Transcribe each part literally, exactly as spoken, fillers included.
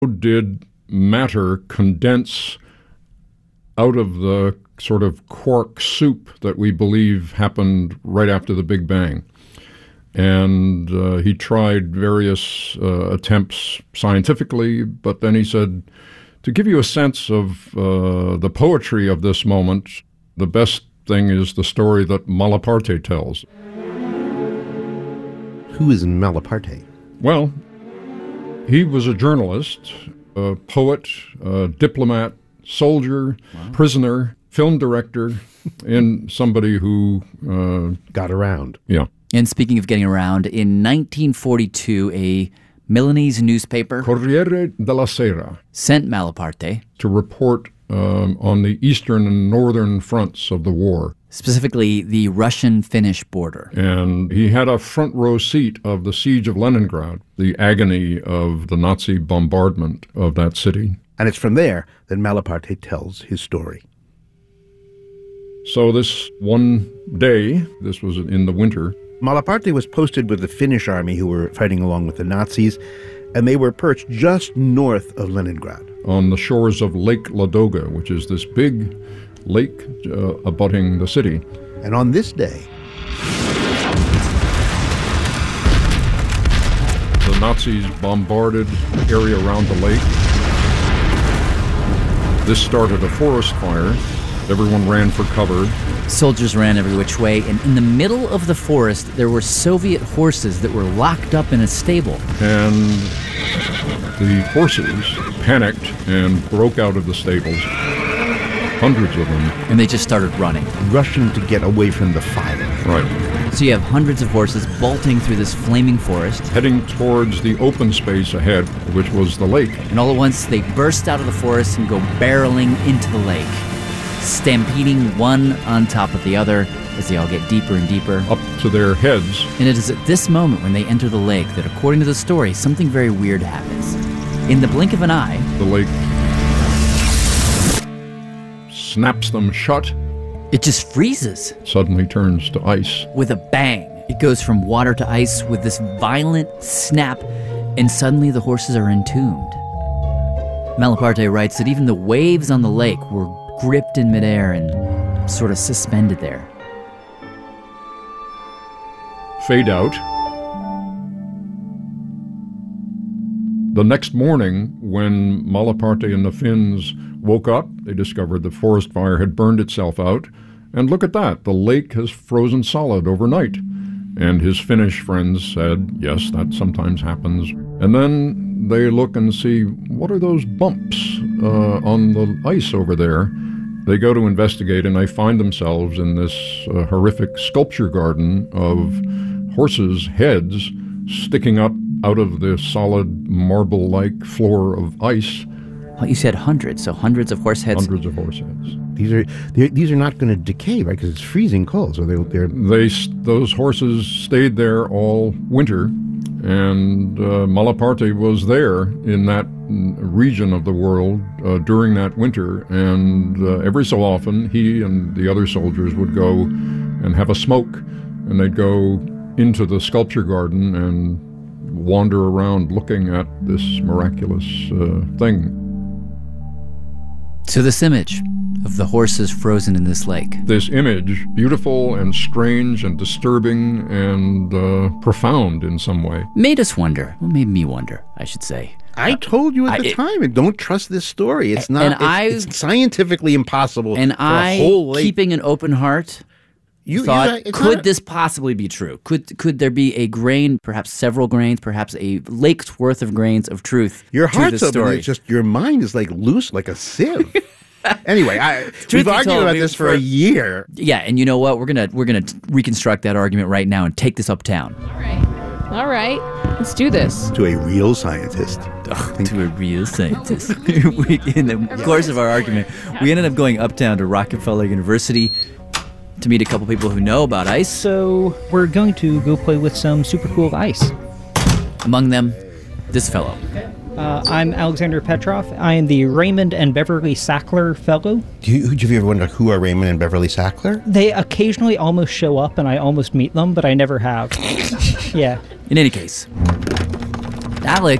did matter condense out of the sort of quark soup that we believe happened right after the Big Bang? And uh, he tried various uh, attempts scientifically, but then he said, to give you a sense of uh, the poetry of this moment, the best thing is the story that Malaparte tells. Who is Malaparte? Well, he was a journalist, a poet, a diplomat, soldier, wow. prisoner, film director, and somebody who... Uh, got around. Yeah. And speaking of getting around, in nineteen forty-two, a Milanese newspaper, Corriere della Sera, sent Malaparte to report um, on the eastern and northern fronts of the war. Specifically, the Russian-Finnish border. And he had a front row seat of the siege of Leningrad, the agony of the Nazi bombardment of that city. And it's from there that Malaparte tells his story. So this one day, this was in the winter, Malaparte was posted with the Finnish army who were fighting along with the Nazis, and they were perched just north of Leningrad. On the shores of Lake Ladoga, which is this big lake uh, abutting the city. And on this day, the Nazis bombarded the area around the lake. This started a forest fire. Everyone ran for cover. Soldiers ran every which way, and in the middle of the forest, there were Soviet horses that were locked up in a stable. And the horses panicked and broke out of the stables, hundreds of them. And they just started running. Rushing to get away from the fire. Right. So you have hundreds of horses bolting through this flaming forest. Heading towards the open space ahead, which was the lake. And all at once, they burst out of the forest and go barreling into the lake, stampeding one on top of the other as they all get deeper and deeper. Up to their heads. And it is at this moment when they enter the lake that, according to the story, something very weird happens. In the blink of an eye, the lake snaps them shut. It just freezes. Suddenly turns to ice. With a bang. It goes from water to ice with this violent snap, and suddenly the horses are entombed. Malaparte writes that even the waves on the lake were gripped in midair and sort of suspended there. Fade out. The next morning, when Malaparte and the Finns woke up, they discovered the forest fire had burned itself out. And look at that, the lake has frozen solid overnight. And his Finnish friends said, yes, that sometimes happens. And then they look and see, what are those bumps uh, on the ice over there? They go to investigate, and they find themselves in this uh, horrific sculpture garden of horses' heads sticking up out of the solid marble-like floor of ice. Well, you said hundreds, so hundreds of horse heads. Hundreds of horse heads. These are these are not going to decay, right? Because it's freezing cold, so they're, they're... They those horses stayed there all winter, and uh, Malaparte was there in that region of the world uh, during that winter, and uh, every so often he and the other soldiers would go and have a smoke, and they'd go into the sculpture garden and wander around looking at this miraculous uh, thing. So this image of the horses frozen in this lake. This image, beautiful and strange and disturbing and uh, profound in some way. Made us wonder. Well, made me wonder, I should say. I told you at I, the it, time, and don't trust this story. It's not. And it's, I, it's scientifically impossible. And for I, a whole lake. keeping an open heart, you thought, not, could not, this possibly be true? Could could there be a grain, perhaps several grains, perhaps a lake's worth of grains of truth? Your to heart's this open. story? It's just your mind is like loose, like a sieve. Anyway, I, we've argued told, about we, this for, for a year. Yeah, and you know what? We're gonna we're gonna reconstruct that argument right now and take this uptown. All right, all right, let's do this. To a real scientist. Ugh, to a real scientist. we, in the course of our argument, we ended up going uptown to Rockefeller University to meet a couple people who know about ice. So we're going to go play with some super cool ice. Among them, this fellow. Uh, I'm Alexander Petrov. I am the Raymond and Beverly Sackler Fellow. Do you, have you ever wondered who are Raymond and Beverly Sackler? They occasionally almost show up, and I almost meet them, but I never have. Yeah. In any case, Alex,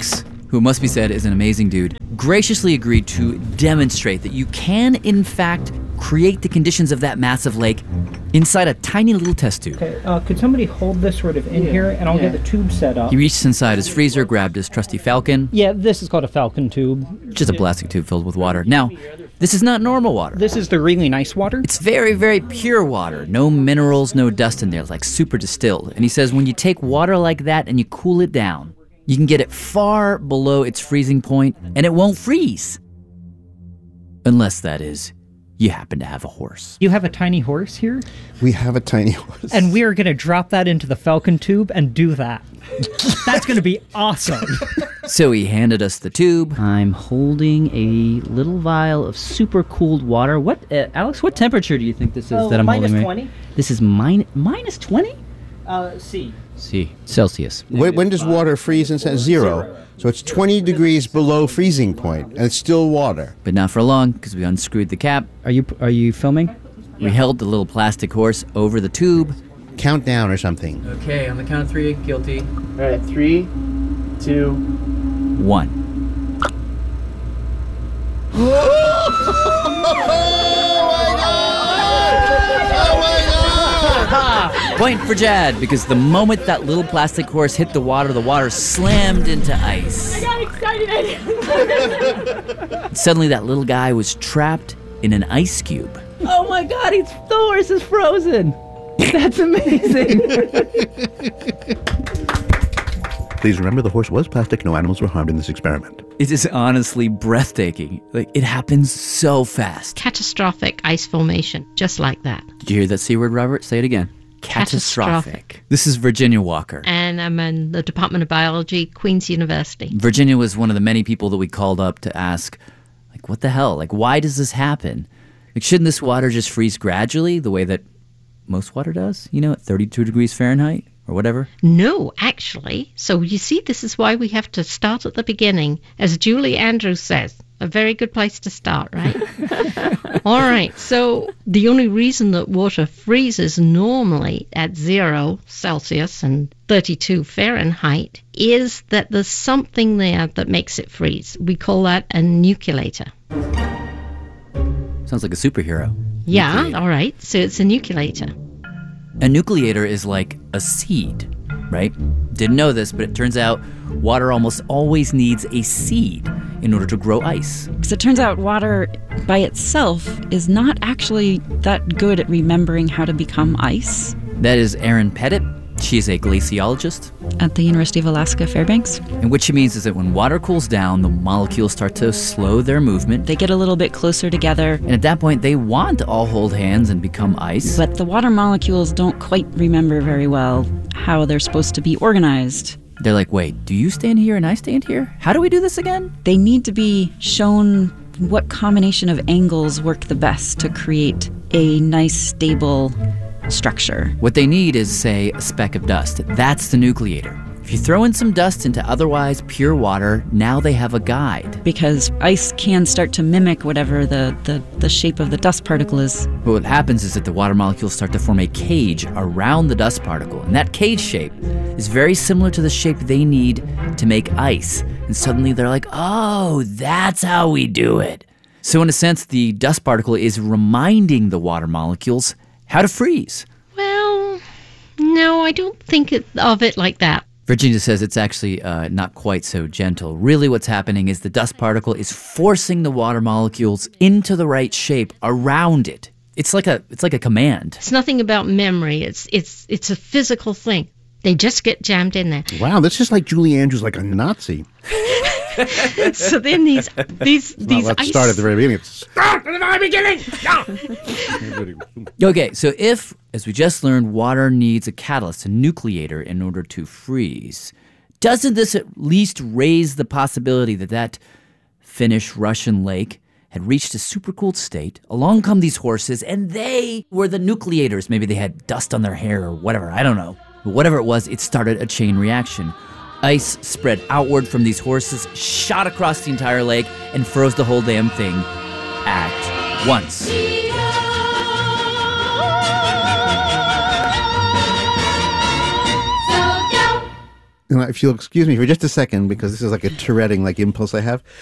who it must be said is an amazing dude, graciously agreed to demonstrate that you can, in fact, create the conditions of that massive lake inside a tiny little test tube. Okay, uh, could somebody hold this sort of in yeah. here, and I'll yeah. get the tube set up. He reached inside his freezer, grabbed his trusty Falcon. Yeah, this is called a Falcon tube. Just a plastic tube filled with water. Now, this is not normal water. This is the really nice water? It's very, very pure water. No minerals, no dust in there. It's like super distilled. And he says when you take water like that and you cool it down, you can get it far below its freezing point, and it won't freeze. Unless, that is, you happen to have a horse. You have a tiny horse here? We have a tiny horse. And we are going to drop that into the Falcon tube and do that. That's going to be awesome. So he handed us the tube. I'm holding a little vial of super cooled water. What, uh, Alex, what temperature do you think this is oh, that I'm minus holding? minus twenty. This is min- minus twenty? Uh, C. C. Celsius. When, when does water freeze? Inside? Zero. Zero. So it's twenty degrees below freezing point, and it's still water. But not for long, because we unscrewed the cap. Are you are you filming? We held the little plastic horse over the tube. Countdown or something. Okay, on the count of three, guilty. All right, three, two, one. Point for Jad, because the moment that little plastic horse hit the water, the water slammed into ice. I got excited. Suddenly that little guy was trapped in an ice cube. Oh my God, he's, the horse is frozen. That's amazing. Please remember the horse was plastic. No animals were harmed in this experiment. It is honestly breathtaking. Like, it happens so fast. Catastrophic ice formation, just like that. Did you hear that C word, Robert? Say it again. Catastrophic. Catastrophic. This is Virginia Walker. And I'm in the Department of Biology, Queen's University. Virginia was one of the many people that we called up to ask, like, what the hell? Like, why does this happen? Like, shouldn't this water just freeze gradually the way that most water does? You know, at thirty-two degrees Fahrenheit or whatever? No, actually. So you see, this is why we have to start at the beginning. As Julie Andrews says, a very good place to start, right? All right, so the only reason that water freezes normally at zero Celsius and thirty-two Fahrenheit is that there's something there that makes it freeze. We call that a nucleator. Sounds like a superhero. Yeah, nucleator. All right, so it's a nucleator. A nucleator is like a seed, right? Didn't know this, but it turns out water almost always needs a seed in order to grow ice. Because it turns out water by itself is not actually that good at remembering how to become ice. That is Erin Pettit. She is a glaciologist at the University of Alaska Fairbanks. And what she means is that when water cools down, the molecules start to slow their movement. They get a little bit closer together. And at that point, they want to all hold hands and become ice. But the water molecules don't quite remember very well how they're supposed to be organized. They're like, wait, do you stand here and I stand here? How do we do this again? They need to be shown what combination of angles work the best to create a nice, stable structure. What they need is, say, a speck of dust. That's the nucleator. If you throw in some dust into otherwise pure water, now they have a guide. Because ice can start to mimic whatever the, the, the shape of the dust particle is. But what happens is that the water molecules start to form a cage around the dust particle. And that cage shape is very similar to the shape they need to make ice. And suddenly they're like, oh, that's how we do it. So in a sense, the dust particle is reminding the water molecules how to freeze. Well, no, I don't think it, of it like that. Virginia says it's actually uh, not quite so gentle. Really what's happening is the dust particle is forcing the water molecules into the right shape around it. It's like a it's like a command. It's nothing about memory. It's it's it's a physical thing. They just get jammed in there. Wow, that's just like Julie Andrews, like a Nazi. So then these these well, these let's ice... start at the very beginning. Start at the very beginning. Okay, so if, as we just learned, water needs a catalyst, a nucleator, in order to freeze, doesn't this at least raise the possibility that that Finnish Russian lake had reached a supercooled state? Along come these horses, and they were the nucleators. Maybe they had dust on their hair or whatever. I don't know. But whatever it was, it started a chain reaction. Ice spread outward from these horses, shot across the entire lake, and froze the whole damn thing at once. You know, if you'll excuse me for just a second, because this is like a Touretting like impulse I have.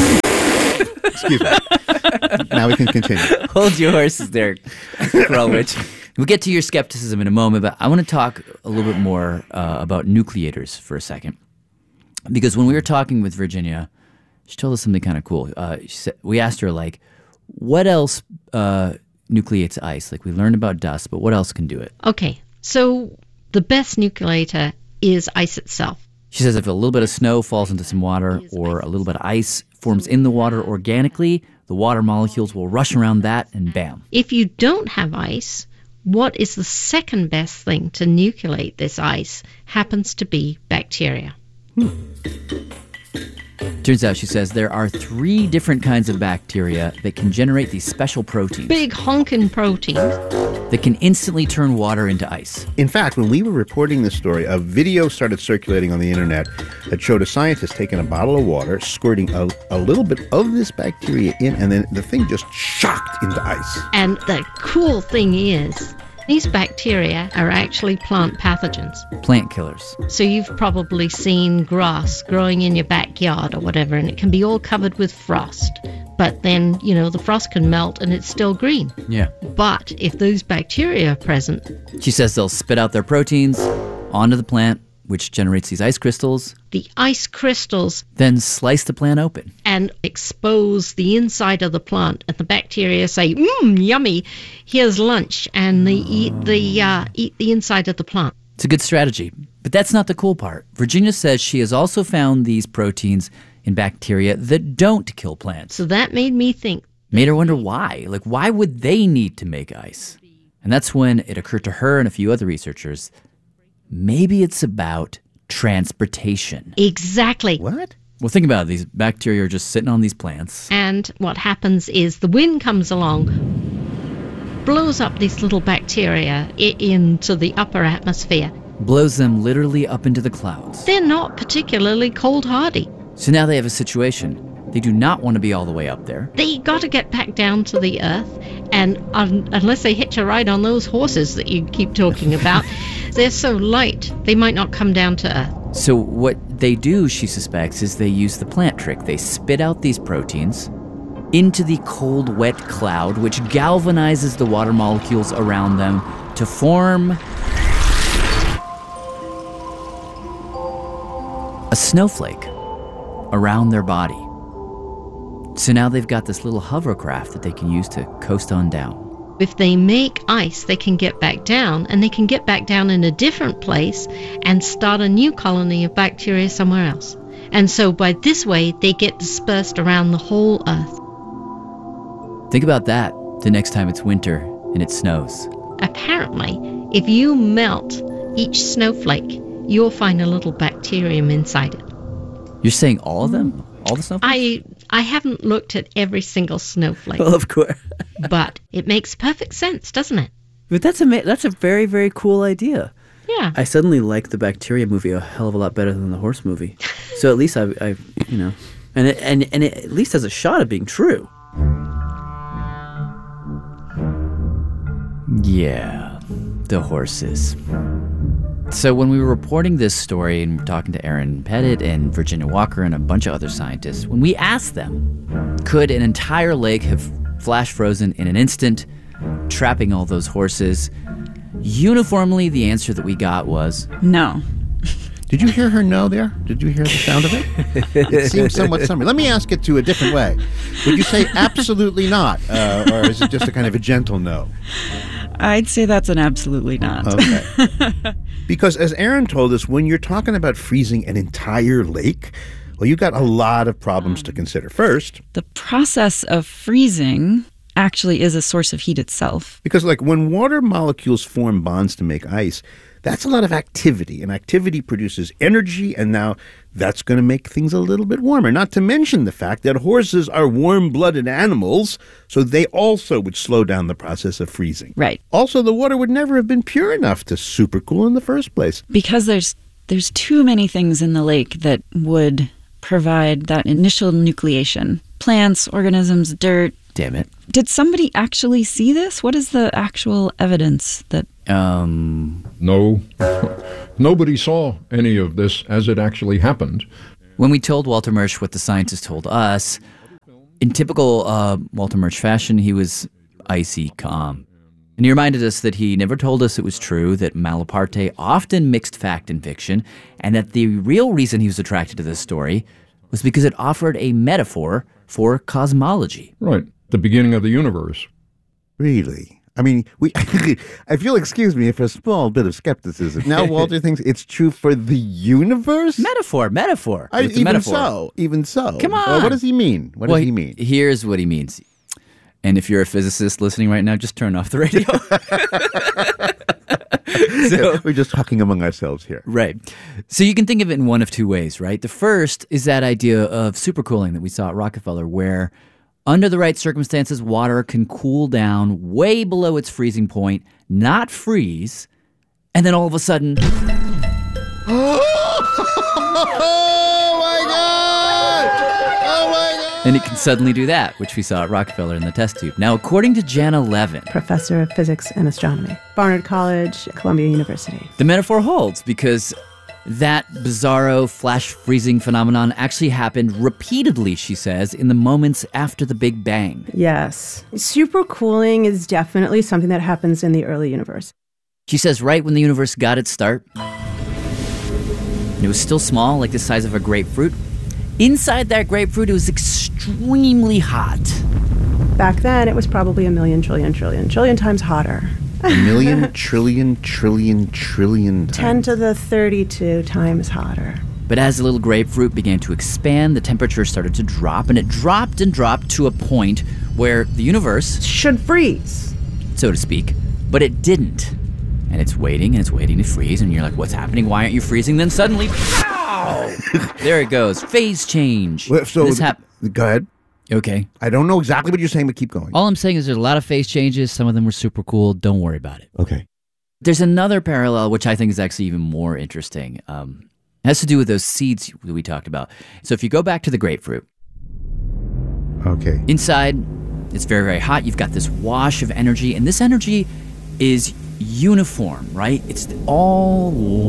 Excuse me. Now we can continue. Hold your horses there, Krulwich. We'll get to your skepticism in a moment, but I want to talk a little bit more uh, about nucleators for a second. Because when we were talking with Virginia, she told us something kind of cool. Uh, she said, we asked her, like, what else uh, nucleates ice? Like, we learned about dust, but what else can do it? Okay, so the best nucleator is ice itself. She says if a little bit of snow falls into some water or a little bit of ice forms in the water organically, the water molecules will rush around that and bam. If you don't have ice, what is the second best thing to nucleate this ice happens to be bacteria. Hmm. Turns out, she says, there are three different kinds of bacteria that can generate these special proteins. Big honking proteins. That can instantly turn water into ice. In fact, when we were reporting this story, a video started circulating on the internet that showed a scientist taking a bottle of water, squirting a, a little bit of this bacteria in, and then the thing just shocked into ice. And the cool thing is, these bacteria are actually plant pathogens. Plant killers. So you've probably seen grass growing in your backyard or whatever, and it can be all covered with frost. But then, you know, the frost can melt and it's still green. Yeah. But if those bacteria are present... She says they'll spit out their proteins onto the plant, which generates these ice crystals. The ice crystals... Then slice the plant open. And expose the inside of the plant. And the bacteria say, mmm, yummy, here's lunch. And they eat the, uh, eat the inside of the plant. It's a good strategy. But that's not the cool part. Virginia says she has also found these proteins in bacteria that don't kill plants. So that made me think. Made her wonder why. Like, why would they need to make ice? And that's when it occurred to her and a few other researchers, maybe it's about transportation. Exactly. What? Well, think about it. These bacteria are just sitting on these plants. And what happens is the wind comes along, blows up these little bacteria I- into the upper atmosphere. Blows them literally up into the clouds. They're not particularly cold hardy. So now they have a situation. They do not want to be all the way up there. They got to get back down to the earth, and un- unless they hitch a ride on those horses that you keep talking about, they're so light, they might not come down to earth. So what they do, she suspects, is they use the plant trick. They spit out these proteins into the cold, wet cloud, which galvanizes the water molecules around them to form a snowflake around their body. So now they've got this little hovercraft that they can use to coast on down. If they make ice, they can get back down, and they can get back down in a different place and start a new colony of bacteria somewhere else. And so by this way, they get dispersed around the whole earth. Think about that the next time it's winter and it snows. Apparently, if you melt each snowflake, you'll find a little bacterium inside it. You're saying all of them? All the snowflakes? I I haven't looked at every single snowflake. Well, of course. But it makes perfect sense, doesn't it? But that's a that's a very, very cool idea. Yeah. I suddenly like the bacteria movie a hell of a lot better than the horse movie. So at least I, I you know, and it, and and it at least has a shot of being true. Yeah, the horses. So when we were reporting this story and talking to Aaron Pettit and Virginia Walker and a bunch of other scientists, when we asked them, could an entire lake have flash frozen in an instant, trapping all those horses, uniformly the answer that we got was No. Did you hear her no there? Did you hear the sound of it? It seems somewhat summary. Let me ask it to a different way. Would you say absolutely not, uh, or is it just a kind of a gentle no? I'd say that's an absolutely not. Okay. Because as Aaron told us, when you're talking about freezing an entire lake, well, you've got a lot of problems to consider. First, The process of freezing actually is a source of heat itself. because like when water molecules form bonds to make ice, that's a lot of activity, and activity produces energy, and now that's going to make things a little bit warmer. Not to mention the fact that horses are warm-blooded animals, so they also would slow down the process of freezing. Right. Also, the water would never have been pure enough to supercool in the first place. Because there's there's too many things in the lake that would provide that initial nucleation. Plants, organisms, dirt, damn it. Did somebody actually see this? What is the actual evidence that... Um, No, nobody saw any of this as it actually happened. when we told Walter Murch what the scientists told us, in typical uh, Walter Murch fashion, he was icy calm. And he reminded us that he never told us it was true, that Malaparte often mixed fact and fiction, and that the real reason he was attracted to this story was because it offered a metaphor for cosmology. Right, the beginning of the universe. Really? I mean, we. if you'll excuse me for a small bit of skepticism. Now Walter thinks it's true for the universe? Metaphor, metaphor. I, It's a even metaphor. so, even so. Come on. Uh, what does he mean? What Well, does he mean? Here's what he means. And if you're a physicist listening right now, just turn off the radio. So, We're just talking among ourselves here. right. So you can think of it in one of two ways, right? The first is that idea of supercooling that we saw at Rockefeller, where under the right circumstances, water can cool down way below its freezing point, not freeze, and then all of a sudden, Oh my God! Oh my God! and it can suddenly do that, which we saw at Rockefeller in the test tube. Now, according to Jana Levin, Professor of Physics and Astronomy, Barnard College, Columbia University. the metaphor holds because that bizarro flash freezing phenomenon actually happened repeatedly, she says, in the moments after the Big Bang. Yes. Supercooling is definitely something that happens in the early universe. She says right when the universe got its start, and it was still small, like the size of a grapefruit, inside that grapefruit it was extremely hot. Back then, it was probably a million, trillion, trillion, trillion times hotter. A million, trillion, trillion, trillion times. ten to the thirty-two times hotter. But as the little grapefruit began to expand, the temperature started to drop, and it dropped and dropped to a point where the universe, Should freeze. so to speak, but it didn't. And it's waiting, and it's waiting to freeze, and you're like, what's happening? Why aren't you freezing? Then suddenly, pow! There it goes. Phase change. Well, so this hap- go ahead. Okay. I don't know exactly what you're saying, but keep going. All I'm saying is there's a lot of phase changes. Some of them were super cool. Don't worry about it. Okay. There's another parallel, which I think is actually even more interesting. Um, it has to do with those seeds that we talked about. So if you go back to the grapefruit, Okay. inside, it's very, very hot. You've got this wash of energy, and this energy is uniform, right? It's all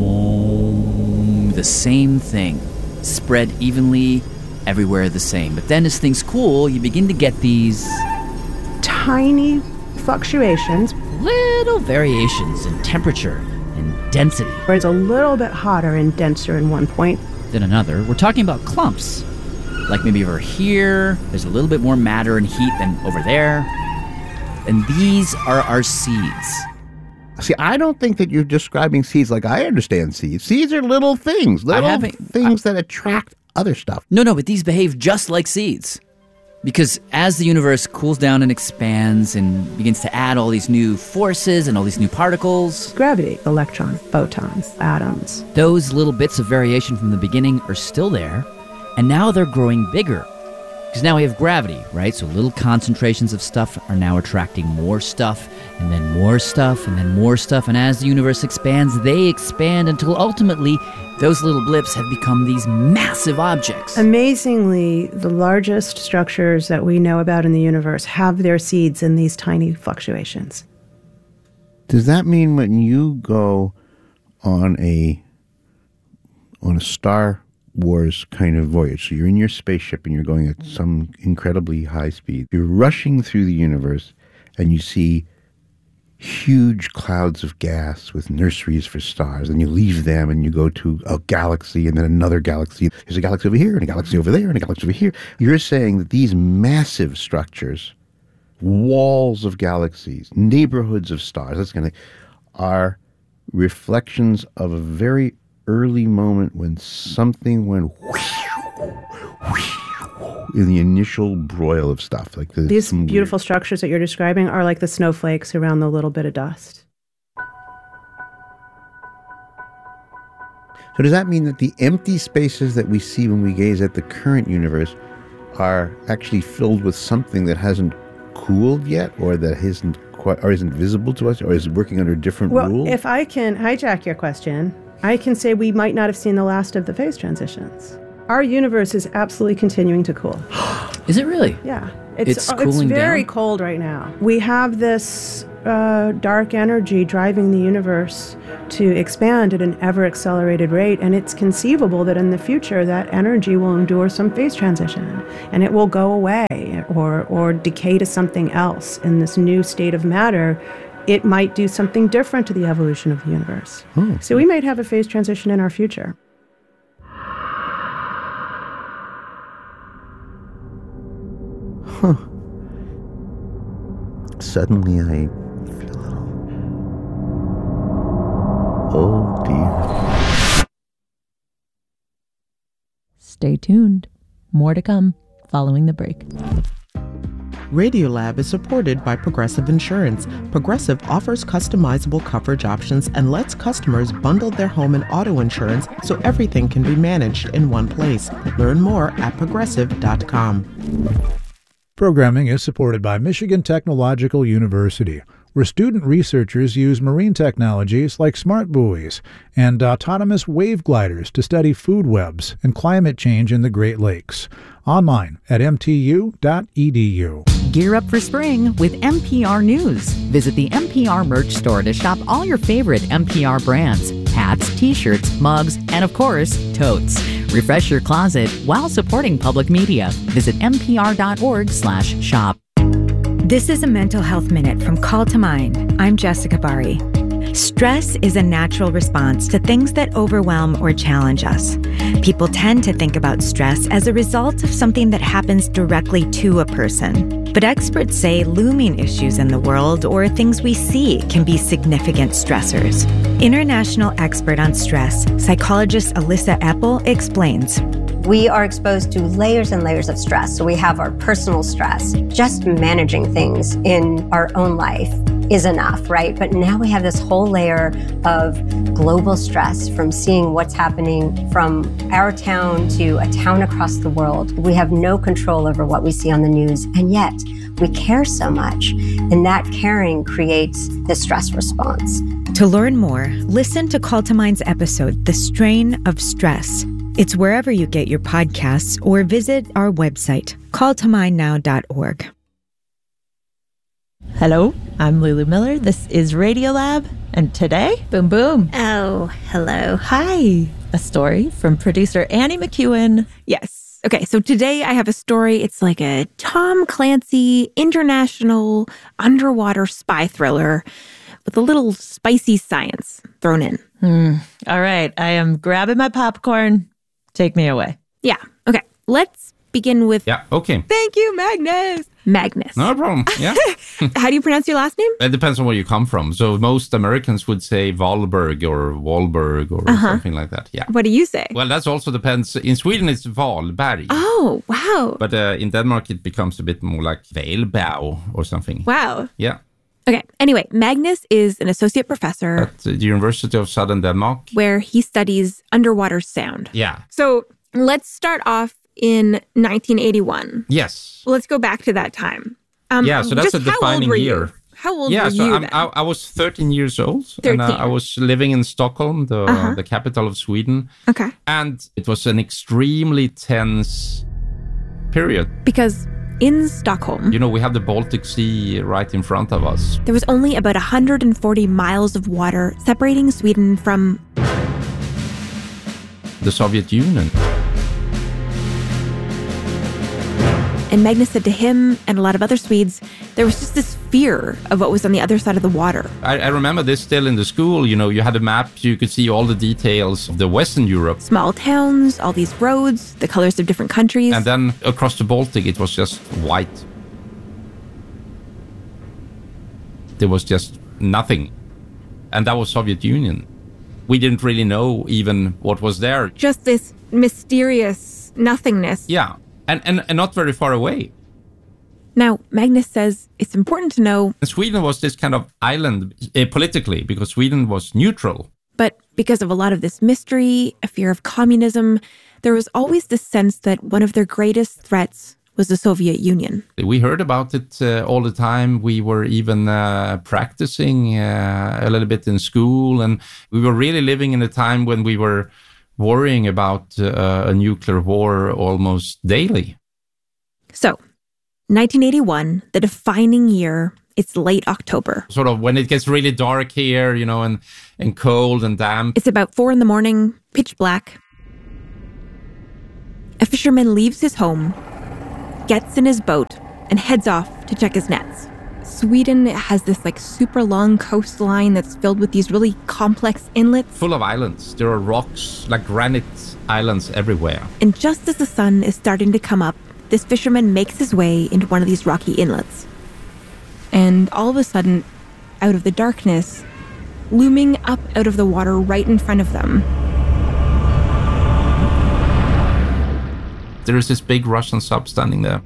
the same thing, spread evenly everywhere the same. But then as things cool, you begin to get these Tiny fluctuations little variations in temperature and density where it's a little bit hotter and denser in one point. than another. We're talking about clumps. Like maybe over here, there's a little bit more matter and heat than over there. And these are our seeds. See, I don't think that you're describing seeds like I understand seeds. Seeds are little things, little haven't- things that attract other stuff. No, no, but these behave just like seeds. Because as the universe cools down and expands and begins to add all these new forces and all these new particles, Gravity, electrons, photons, atoms. those little bits of variation from the beginning are still there, and now they're growing bigger. Because now we have gravity, right? So little concentrations of stuff are now attracting more stuff, and then more stuff, and then more stuff. And as the universe expands, they expand until ultimately those little blips have become these massive objects. Amazingly, the largest structures that we know about in the universe have their seeds in these tiny fluctuations. Does that mean when you go on a on a Star Wars kind of voyage, so you're in your spaceship and you're going at some incredibly high speed, you're rushing through the universe and you see huge clouds of gas with nurseries for stars, and you leave them and you go to a galaxy and then another galaxy. There's a galaxy over here and a galaxy over there and a galaxy over here. You're saying that these massive structures, walls of galaxies, neighborhoods of stars, that's going to, are reflections of a very early moment when something went in the initial broil of stuff. Like the, These some beautiful structures that you're describing are like the snowflakes around the little bit of dust. So does that mean that the empty spaces that we see when we gaze at the current universe are actually filled with something that hasn't cooled yet, or that isn't quite, or isn't visible to us, or is working under different Well, rules? if I can hijack your question, I can say we might not have seen the last of the phase transitions. Our universe is absolutely continuing to cool. Is it really? Yeah. It's uh, cooling It's very down? cold right now. We have this uh, dark energy driving the universe to expand at an ever-accelerated rate, and it's conceivable that in the future that energy will endure some phase transition, and it will go away or, or decay to something else in this new state of matter. It might do something different to the evolution of the universe. Hmm. So we might have a phase transition in our future. Huh. Suddenly I feel a little... Oh, dear. Stay tuned. More to come following the break. Radiolab is supported by Progressive Insurance. Progressive offers customizable coverage options and lets customers bundle their home and auto insurance so everything can be managed in one place. Learn more at progressive dot com. Programming is supported by Michigan Technological University, where student researchers use marine technologies like smart buoys and autonomous wave gliders to study food webs and climate change in the Great Lakes. Online at m t u dot e d u. Gear up for spring with N P R News. Visit the N P R merch store to shop all your favorite N P R brands, hats, t-shirts, mugs, and of course, totes. Refresh your closet while supporting public media. Visit n p r dot org slash shop. This is a Mental Health Minute from Call to Mind. I'm Jessica Bari. Stress is a natural response to things that overwhelm or challenge us. People tend to think about stress as a result of something that happens directly to a person. But experts say looming issues in the world or things we see can be significant stressors. International expert on stress, psychologist Alyssa Eppel, explains. We are exposed to layers and layers of stress. So we have our personal stress. Just managing things in our own life is enough, right? But now we have this whole layer of global stress from seeing what's happening from our town to a town across the world. We have no control over what we see on the news, and yet we care so much. And that caring creates the stress response. To learn more, listen to Call to Mind's episode, The Strain of Stress. It's wherever you get your podcasts or visit our website, call to mind now dot org. Hello, I'm Lulu Miller. This is Radiolab, and today, boom boom. Oh, hello. Hi. A story from producer Annie McEwen. Yes. Okay, so today I have a story. It's like a Tom Clancy international underwater spy thriller with a little spicy science thrown in. Hmm. All right, I am grabbing my popcorn. Take me away. Yeah. Okay. Let's begin with... Yeah, okay. Thank you, Magnus. Magnus. No problem. Yeah. How do you pronounce your last name? It depends on where you come from. So most Americans would say Wahlberg or Wahlberg or uh-huh. something like that. Yeah. What do you say? Well, that also depends. In Sweden, it's Wahlberg. Oh, wow. But uh, in Denmark, it becomes a bit more like Wahlberg or something. Wow. Yeah. Okay. Anyway, Magnus is an associate professor at the University of Southern Denmark, where he studies underwater sound. Yeah. So let's start off in nineteen eighty-one. Yes. Well, let's go back to that time. Um, yeah, so that's a defining year. You? How old yeah, were so you I'm, then? I, I was thirteen years old. thirteen. And uh, I was living in Stockholm, the, uh-huh. the capital of Sweden. Okay. And it was an extremely tense period. Because in Stockholm, you know, we have the Baltic Sea right in front of us. There was only about one hundred forty miles of water separating Sweden from the Soviet Union. And Magnus said to him and a lot of other Swedes, there was just this fear of what was on the other side of the water. I, I remember this still in the school. You know, you had a map, you could see all the details of the Western Europe. Small towns, all these roads, the colors of different countries. And then across the Baltic, it was just white. There was just nothing. And that was Soviet Union. We didn't really know even what was there. Just this mysterious nothingness. Yeah. And, and and not very far away. Now, Magnus says it's important to know... Sweden was this kind of island uh, politically because Sweden was neutral. But because of a lot of this mystery, a fear of communism, there was always this sense that one of their greatest threats was the Soviet Union. We heard about it uh, all the time. We were even uh, practicing uh, a little bit in school. And we were really living in a time when we were worrying about uh, a nuclear war almost daily. So, nineteen eighty-one, the defining year, it's late October. Sort of when it gets really dark here, you know, and, and cold and damp. It's about four in the morning, pitch black. A fisherman leaves his home, gets in his boat, and heads off to check his nets. Sweden has this like super long coastline that's filled with these really complex inlets. Full of islands. There are rocks, like granite islands everywhere. And just as the sun is starting to come up, this fisherman makes his way into one of these rocky inlets. And all of a sudden, out of the darkness, looming up out of the water right in front of them, there is this big Russian sub standing there.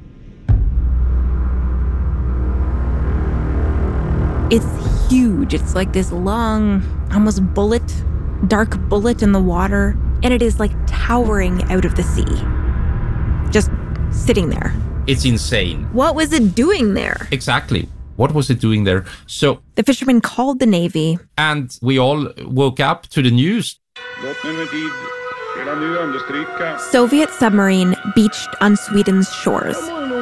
It's huge. It's like this long, almost bullet, dark bullet in the water, and it is like towering out of the sea. Just sitting there. It's insane. What was it doing there? Exactly. What was it doing there? So the fisherman called the Navy. And we all woke up to the news. Soviet submarine beached on Sweden's shores.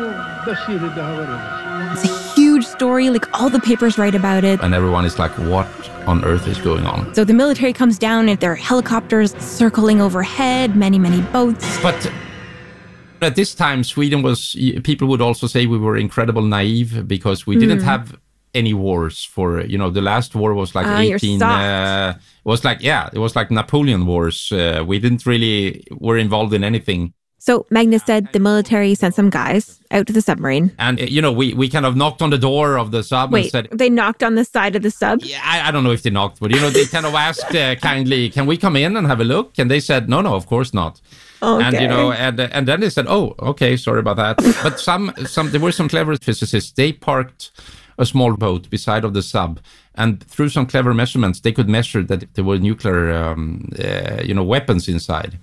It's a huge story, like all the papers write about it. And everyone is like, what on earth is going on? So the military comes down and there are helicopters circling overhead, many, many boats. But at this time, Sweden was, people would also say we were incredibly naive because we mm. didn't have any wars for, you know, the last war was like uh, eighteen, uh, it was like, yeah, it was like Napoleon Wars. Uh, we didn't really, were involved in anything. So Magnus said the military sent some guys out to the submarine. And, you know, we, we kind of knocked on the door of the sub Wait, and said... they knocked on the side of the sub? Yeah, I, I don't know if they knocked, but, you know, they kind of asked uh, kindly, can we come in and have a look? And they said, no, no, of course not. Okay. And, you know, and and then they said, oh, okay, sorry about that. But some, some there were some clever physicists. They parked a small boat beside of the sub. And through some clever measurements, they could measure that there were nuclear, um, uh, you know, weapons inside.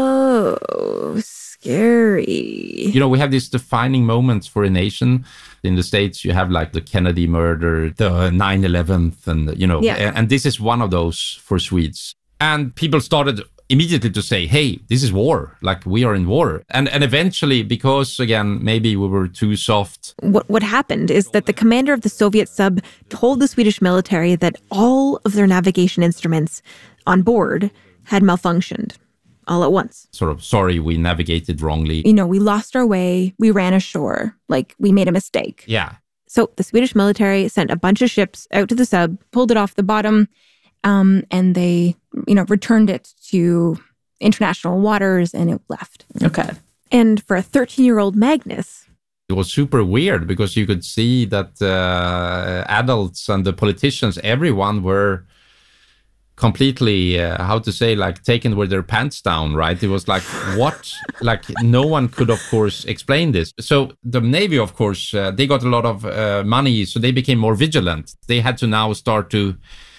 Oh, scary. You know, we have these defining moments for a nation. In the States, you have like the Kennedy murder, the nine eleven, and, you know, yeah. and, and this is one of those for Swedes. And people started immediately to say, hey, this is war, like we are in war. And and eventually, because again, maybe we were too soft. What what happened is that the commander of the Soviet sub told the Swedish military that all of their navigation instruments on board had malfunctioned all at once. Sort of, sorry, we navigated wrongly. You know, we lost our way, we ran ashore, like we made a mistake. Yeah. So the Swedish military sent a bunch of ships out to the sub, pulled it off the bottom, um, and they, you know, returned it to international waters, and it left. Okay. And for a thirteen-year-old Magnus, it was super weird because you could see that uh, adults and the politicians, everyone were completely, uh, how to say, like taken with their pants down, right? It was like, what? Like no one could, of course, explain this. So the Navy, of course, uh, they got a lot of uh, money, so they became more vigilant. They had to now start to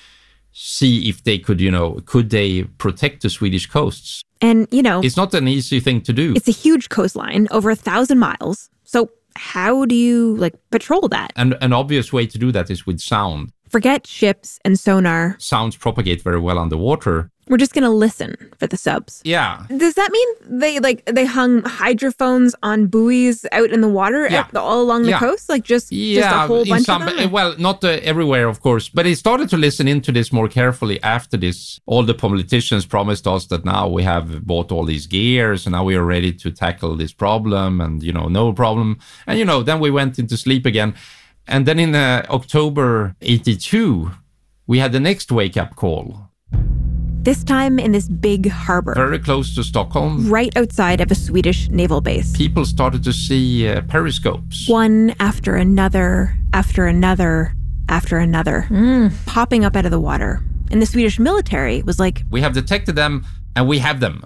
see if they could, you know, could they protect the Swedish coasts? And, you know, it's not an easy thing to do. It's a huge coastline, over a thousand miles. So how do you, like, patrol that? And an obvious way to do that is with sound. Forget ships and sonar. Sounds propagate very well underwater. We're just going to listen for the subs. Yeah. Does that mean they like they hung hydrophones on buoys out in the water yeah. at, all along the yeah. coast? Like just, yeah, just a whole in bunch some, of them? Well, not uh, everywhere, of course. But he started to listen into this more carefully after this. All the politicians promised us that now we have bought all these gears and now we are ready to tackle this problem and, you know, no problem. And, you know, then we went into sleep again. And then in uh, October eighty-two, we had the next wake-up call. This time in this big harbor. Very close to Stockholm. Right outside of a Swedish naval base. People started to see uh, periscopes. One after another, after another, after another, mm. popping up out of the water. And the Swedish military was like, we have detected them and we have them.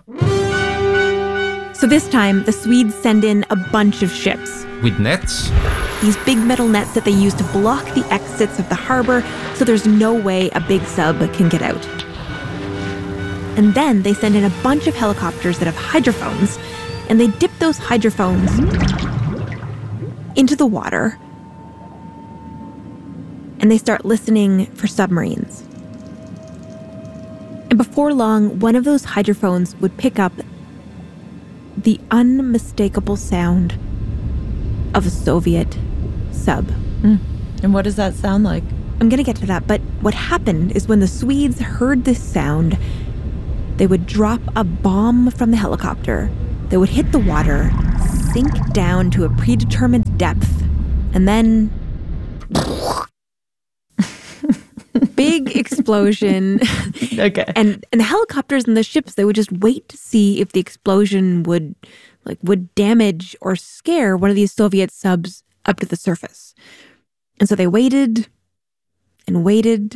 So this time, the Swedes send in a bunch of ships. With nets? These big metal nets that they use to block the exits of the harbor so there's no way a big sub can get out. And then they send in a bunch of helicopters that have hydrophones, and they dip those hydrophones into the water, and they start listening for submarines. And before long, one of those hydrophones would pick up the unmistakable sound of a Soviet sub. Mm. And what does that sound like? I'm going to get to that, but what happened is when the Swedes heard this sound, they would drop a bomb from the helicopter that would hit the water, sink down to a predetermined depth, and then big explosion. Okay. And and the helicopters and the ships, they would just wait to see if the explosion would like would damage or scare one of these Soviet subs up to the surface. And so they waited and waited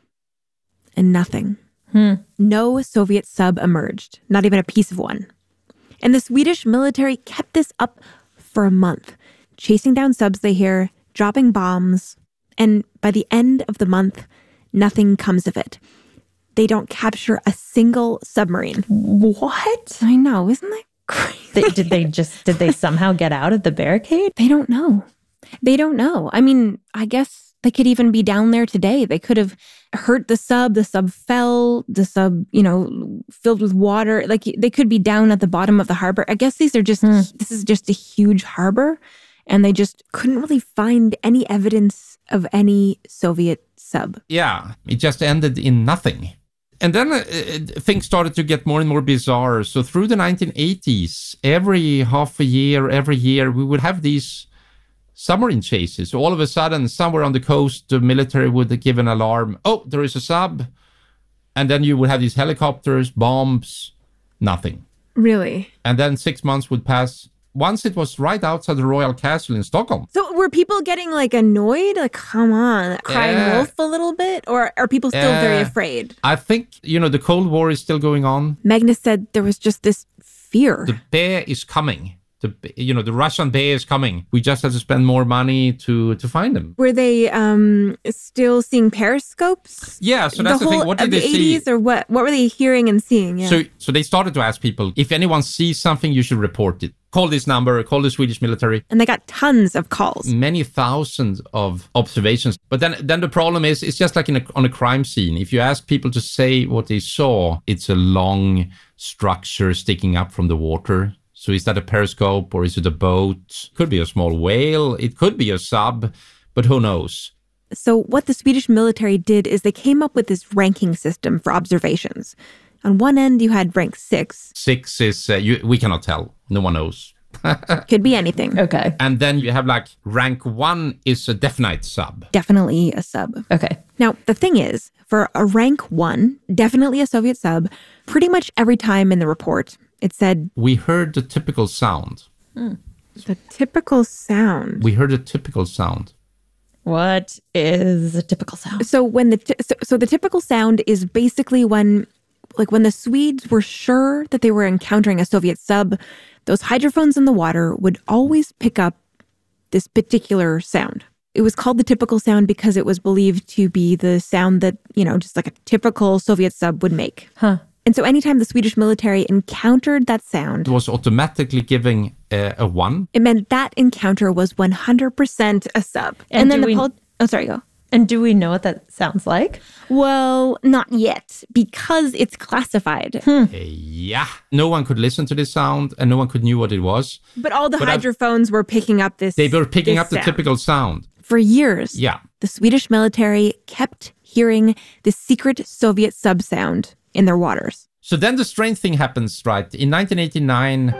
and nothing. Hmm. No Soviet sub emerged, not even a piece of one. And the Swedish military kept this up for a month, chasing down subs they hear, dropping bombs, and by the end of the month, nothing comes of it. They don't capture a single submarine. What? I know, isn't that crazy? They, did they just, did they somehow get out of the barricade? They don't know. They don't know. I mean, I guess they could even be down there today. They could have hurt the sub. The sub fell. The sub, you know, filled with water. Like they could be down at the bottom of the harbor. I guess these are just, hmm. this is just a huge harbor. And they just couldn't really find any evidence of any Soviet sub. Yeah, it just ended in nothing. And then uh, things started to get more and more bizarre. So through the nineteen eighties, every half a year, every year, we would have these submarine chases. So all of a sudden, somewhere on the coast, the military would give an alarm. Oh, there is a sub. And then you would have these helicopters, bombs, nothing. Really? And then six months would pass. Once it was right outside the Royal Castle in Stockholm. So were people getting like annoyed? Like, come on, crying uh, wolf a little bit? Or are people still uh, very afraid? I think, you know, the Cold War is still going on. Magnus said there was just this fear. The bear is coming. The, you know, the Russian bear is coming. We just have to spend more money to, to find them. Were they um, still seeing periscopes? Yeah, so that's the, the thing. What did they the see? eighties or what? What were they hearing and seeing? Yeah. So, so they started to ask people, if anyone sees something, you should report it. Call this number, call the Swedish military. And they got tons of calls. Many thousands of observations. But then then the problem is, it's just like in a, on a crime scene. If you ask people to say what they saw, it's a long structure sticking up from the water. So is that a periscope or is it a boat? Could be a small whale. It could be a sub, but who knows? So what the Swedish military did is they came up with this ranking system for observations. On one end, you had rank six. Six is, uh, you, we cannot tell. No one knows. Could be anything. Okay. And then you have like rank one is a definite sub. Definitely a sub. Okay. Now, the thing is, for a rank one, definitely a Soviet sub, pretty much every time in the report, it said... We heard the typical sound. Hmm. The typical sound. We heard a typical sound. What is a typical sound? So when the t- so, so the typical sound is basically when... Like when the Swedes were sure that they were encountering a Soviet sub, those hydrophones in the water would always pick up this particular sound. It was called the typical sound because it was believed to be the sound that, you know, just like a typical Soviet sub would make. Huh. And so anytime the Swedish military encountered that sound... It was automatically giving uh, a one. It meant that encounter was one hundred percent a sub. And, and then the... We... Pol- oh, sorry, go. And do we know what that sounds like? Well, not yet, because it's classified. Hmm. Uh, yeah. No one could listen to this sound, and no one could knew what it was. But all the but hydrophones I've, were picking up this They were picking up the sound. typical sound. For years, yeah. the Swedish military kept hearing the secret Soviet sub sound in their waters. So then the strange thing happens, right? In nineteen eighty-nine...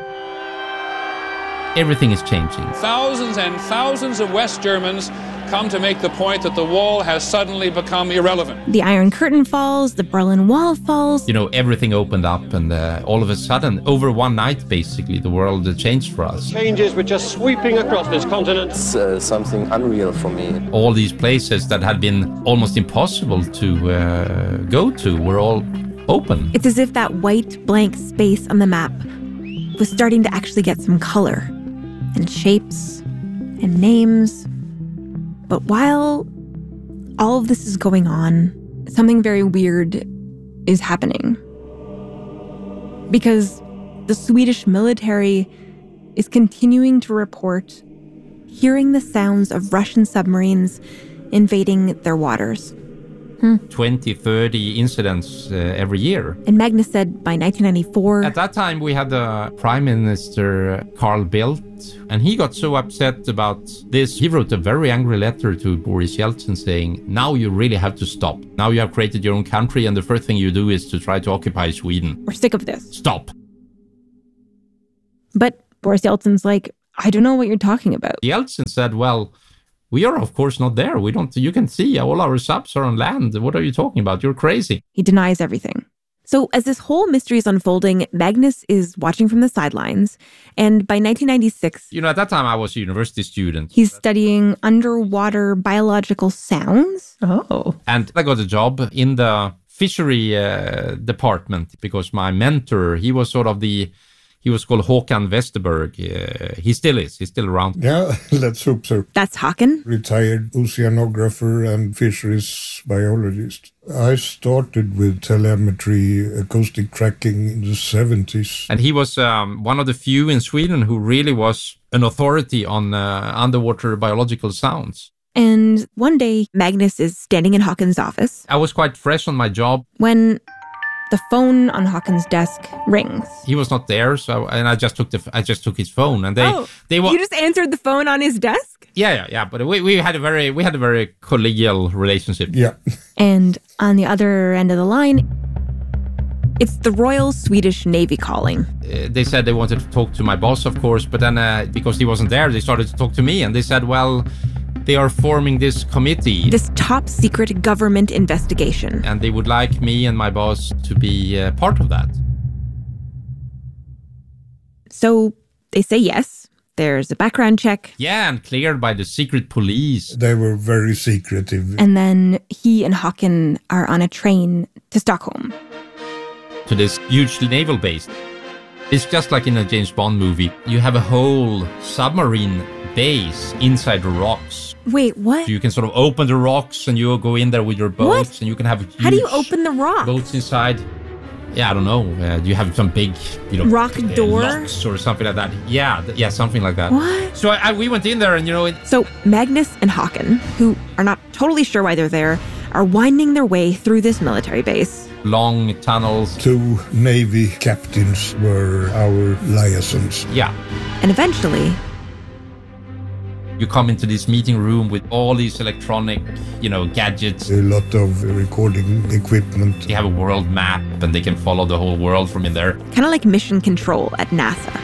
everything is changing. Thousands and thousands of West Germans come to make the point that the wall has suddenly become irrelevant. The Iron Curtain falls, the Berlin Wall falls. You know, everything opened up and uh, all of a sudden, over one night, basically, the world changed for us. Changes were just sweeping across this continent. It's uh, something unreal for me. All these places that had been almost impossible to uh, go to were all open. It's as if that white blank space on the map was starting to actually get some color and shapes and names. But while all of this is going on, something very weird is happening. Because the Swedish military is continuing to report hearing the sounds of Russian submarines invading their waters. Hmm. twenty, thirty incidents uh, every year. And Magnus said by nineteen ninety-four... At that time, we had the Prime Minister, Carl Bildt, and he got so upset about this. He wrote a very angry letter to Boris Yeltsin saying, now you really have to stop. Now you have created your own country, and the first thing you do is to try to occupy Sweden. We're sick of this. Stop. But Boris Yeltsin's like, I don't know what you're talking about. Yeltsin said, well, we are, of course, not there. We don't, you can see all our subs are on land. What are you talking about? You're crazy. He denies everything. So as this whole mystery is unfolding, Magnus is watching from the sidelines. And by nineteen ninety-six... You know, at that time, I was a university student. He's studying underwater biological sounds. Oh. And I got a job in the fishery uh, department because my mentor, he was sort of the... He was called Håkan Westerberg. Uh, he still is. He's still around. Yeah, let's hope so. That's Håkan. Retired oceanographer and fisheries biologist. I started with telemetry, acoustic tracking in the seventies. And he was um, one of the few in Sweden who really was an authority on uh, underwater biological sounds. And one day, Magnus is standing in Håkan's office. I was quite fresh on my job. When... the phone on Håkan's desk rings. He was not there, so and I just took the I just took his phone, and they oh, they were. You just answered the phone on his desk? Yeah, yeah, yeah. But we, we had a very we had a very collegial relationship. Yeah. And on the other end of the line, it's the Royal Swedish Navy calling. Uh, they said they wanted to talk to my boss, of course, but then uh, because he wasn't there, they started to talk to me, and they said, well, they are forming this committee. This top secret government investigation. And they would like me and my boss to be uh, part of that. So they say yes. There's a background check. Yeah, and cleared by the secret police. They were very secretive. And then he and Håkan are on a train to Stockholm. To this huge naval base. It's just like in a James Bond movie. You have a whole submarine base inside the rocks. Wait, what? So you can sort of open the rocks and you go in there with your boats what? and you can have How do you open the rock? Boats inside. Yeah, I don't know. Uh, do you have some big, you know, rock uh, door locks or something like that? Yeah, th- yeah, something like that. What? So I, I, we went in there and you know. It, so Magnus and Håkan, who are not totally sure why they're there, are winding their way through this military base. Long tunnels. Two Navy captains were our liaisons. Yeah. And eventually, you come into this meeting room with all these electronic, you know, gadgets. A lot of recording equipment. They have a world map and they can follow the whole world from in there. Kind of like mission control at NASA.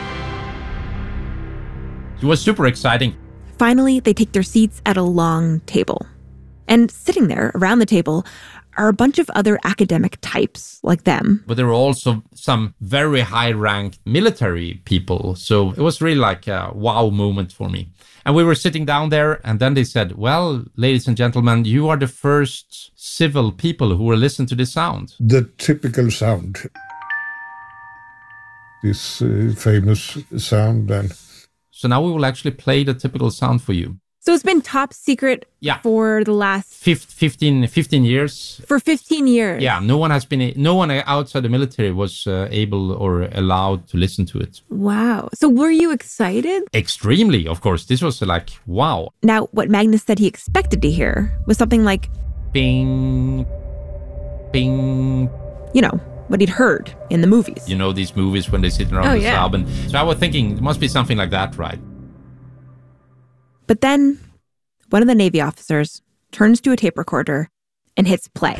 It was super exciting. Finally, they take their seats at a long table. And sitting there around the table are a bunch of other academic types like them. But there were also some very high-ranked military people. So it was really like a wow moment for me. And we were sitting down there and then they said, well, ladies and gentlemen, you are the first civil people who will listen to this sound. The typical sound. This uh, famous sound. And so now we will actually play the typical sound for you. So it's been top secret yeah. for the last... fifteen, fifteen years. For fifteen years. Yeah, no one has been, no one outside the military was uh, able or allowed to listen to it. Wow. So were you excited? Extremely, of course. This was like, wow. Now, what Magnus said he expected to hear was something like... Bing, bing. You know, what he'd heard in the movies. You know, these movies when they sit around oh, the yeah. sub. And so I was thinking, it must be something like that, right? But then, one of the Navy officers turns to a tape recorder and hits play.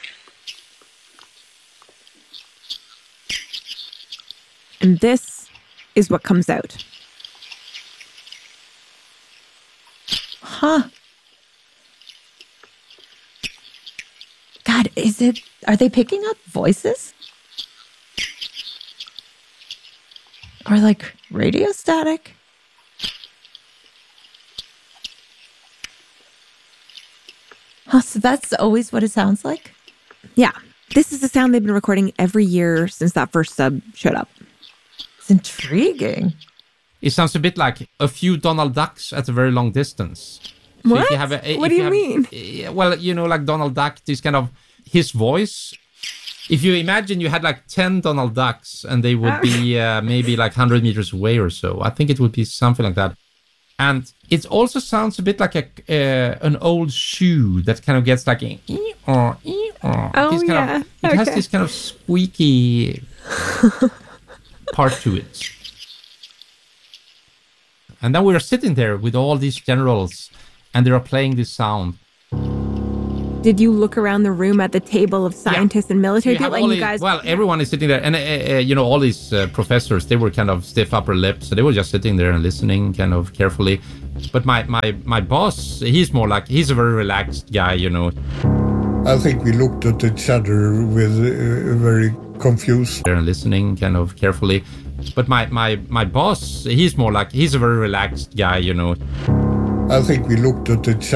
And this is what comes out. Huh. God, is it... Are they picking up voices? Or like radio static? Huh, so that's always what it sounds like? Yeah. This is the sound they've been recording every year since that first sub showed up. It's intriguing. It sounds a bit like a few Donald Ducks at a very long distance. So what? If you have a, what do you, you mean? Have, well, you know, like Donald Duck, this kind of, his voice. If you imagine you had like ten Donald Ducks and they would be uh, maybe like one hundred meters away or so, I think it would be something like that. And it also sounds a bit like a uh, an old shoe that kind of gets like a ee or ee or. Oh, this kind yeah. Of, it Okay. has this kind of squeaky part to it. And then we are sitting there with all these generals, and they are playing this sound. Did you look around the room at the table of scientists and military You people, have and all you these- guys? well, everyone is sitting there, and uh, uh, you know, all these uh, professors, they were kind of stiff upper lip, so they were just sitting there and listening, kind of carefully. But my my my boss, he's more like he's a very relaxed guy, you know. I think we looked at each other with uh, very confused. There and listening, kind of carefully. But my my my boss, he's more like he's a very relaxed guy, you know. I think we looked at each other.